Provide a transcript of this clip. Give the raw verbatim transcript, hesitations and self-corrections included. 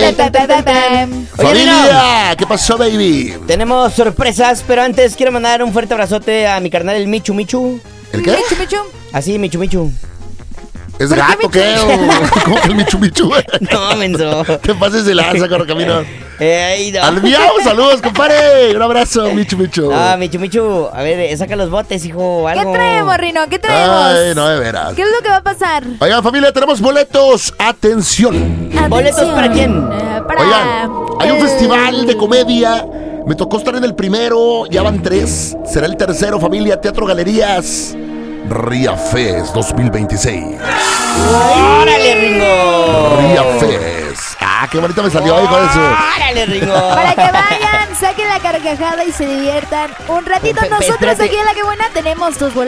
Familia, ¿qué pasó, baby? Tenemos sorpresas, pero antes quiero mandar un fuerte abrazote a mi carnal, el Michu Michu. ¿El qué? Michu, Michu. Así, Michu Michu. ¿Es gato qué? ¿O cómo que el Michu Michu? No, menso. Te pases de lanza, Correcamino. Eh, no. Al miau, saludos, compadre. Un abrazo, Michu Michu. Ah, Michu Michu. A ver, eh, saca los botes, hijo. Algo. ¿Qué traemos, Rino? ¿Qué traemos? Ay, no, de veras. ¿Qué es lo que va a pasar? Oigan, familia, tenemos boletos. Atención. ¿Boletos para quién? Eh, para... Oigan, hay un eh, festival de comedia. Me tocó estar en el primero, ya van tres. Será el tercero, familia, Teatro Galerías. Ria Fest dos mil veintiséis. ¡Órale, Ringo! Ria Fest. Ah, qué bonito me salió ahí con eso. ¡Órale, Ringo! Para que vayan, saquen la carcajada y se diviertan un ratito. Pe- pe- Nosotros espérate. aquí en La Que Buena tenemos tus boletos.